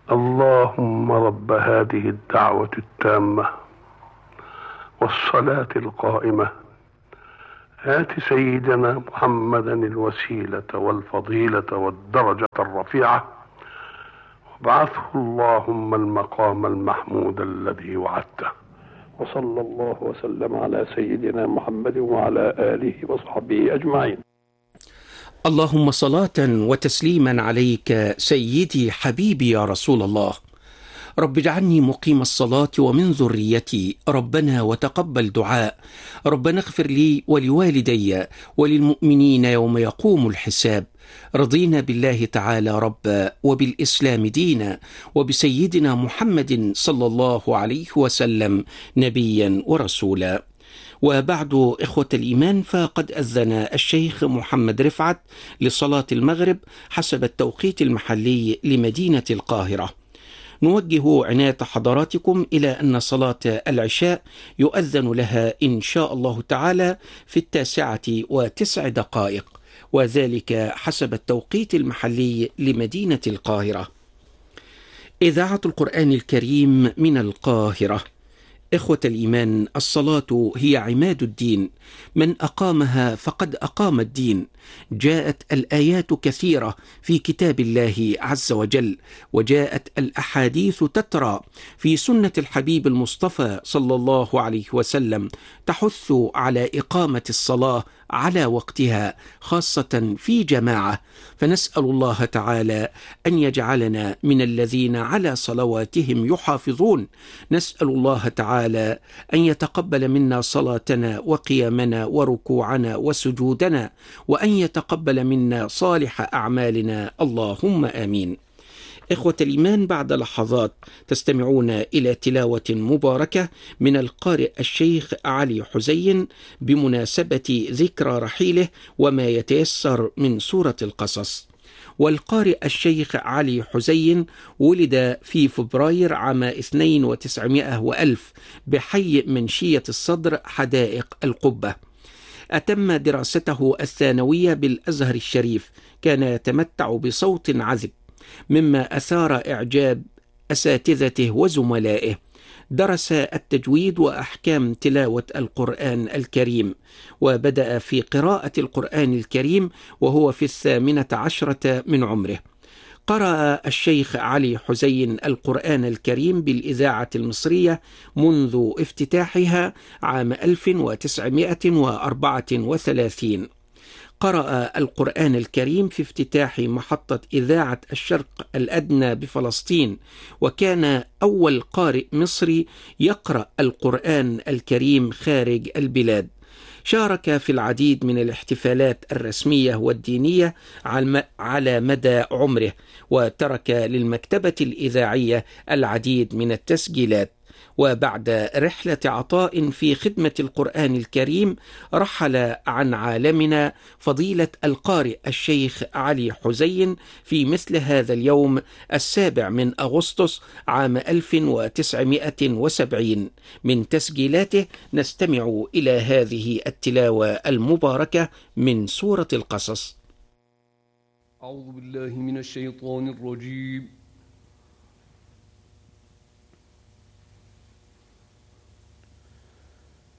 اللهم رب هذه الدعوة التامة والصلاة القائمة، آت سيدنا محمدا الوسيلة والفضيلة والدرجة الرفيعة، وابعثه اللهم المقام المحمود الذي وعدته. وصلى الله وسلم على سيدنا محمد وعلى آله وصحبه أجمعين. اللهم صلاة وتسليما عليك سيدي حبيبي يا رسول الله. رب اجعلني مقيم الصلاة ومن ذريتي، ربنا وتقبل دعاء. ربنا اغفر لي ولوالدي وللمؤمنين يوم يقوم الحساب. رضينا بالله تعالى ربا، وبالإسلام دينا، وبسيدنا محمد صلى الله عليه وسلم نبيا ورسولا. وبعد، إخوة الإيمان، فقد أذن الشيخ محمد رفعت لصلاة المغرب حسب التوقيت المحلي لمدينة القاهرة. نوجه عناية حضراتكم إلى أن صلاة العشاء يؤذن لها إن شاء الله تعالى في 9:09، وذلك حسب التوقيت المحلي لمدينة القاهرة. إذاعة القرآن الكريم من القاهرة. إخوة الإيمان، الصلاة هي عماد الدين، من أقامها فقد أقام الدين. جاءت الآيات كثيرة في كتاب الله عز وجل، وجاءت الأحاديث تترى في سنة الحبيب المصطفى صلى الله عليه وسلم تحث على إقامة الصلاة على وقتها، خاصة في جماعة. فنسأل الله تعالى أن يجعلنا من الذين على صلواتهم يحافظون. نسأل الله تعالى أن يتقبل منا صلاتنا وقيامنا وركوعنا وسجودنا، وأن يتقبل منا صالح أعمالنا، اللهم آمين. إخوة الإيمان، بعد لحظات تستمعون إلى تلاوة مباركة من القارئ الشيخ علي حزين بمناسبة ذكرى رحيله وما يتيسر من سورة القصص. والقارئ الشيخ علي حزين ولد في فبراير عام 9200 بحي منشية الصدر حدائق القبة. أتم دراسته الثانوية بالأزهر الشريف. كان يتمتع بصوت عذب مما أثار إعجاب أساتذته وزملائه. درس التجويد وأحكام تلاوة القرآن الكريم، وبدأ في قراءة القرآن الكريم وهو في 18 من عمره. قرأ الشيخ علي حزين القرآن الكريم بالإذاعة المصرية منذ افتتاحها عام 1934. قرأ القرآن الكريم في افتتاح محطة إذاعة الشرق الأدنى بفلسطين، وكان أول قارئ مصري يقرأ القرآن الكريم خارج البلاد. شارك في العديد من الاحتفالات الرسمية والدينية على مدى عمره، وترك للمكتبة الإذاعية العديد من التسجيلات. وبعد رحلة عطاء في خدمة القرآن الكريم، رحل عن عالمنا فضيلة القارئ الشيخ علي حزين في مثل هذا اليوم 7 من أغسطس عام 1970. من تسجيلاته نستمع إلى هذه التلاوة المباركة من سورة القصص. أعوذ بالله من الشيطان الرجيم.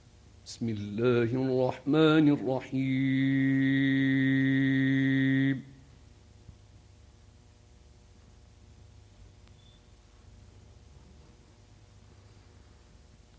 بسم الله الرحمن الرحيم.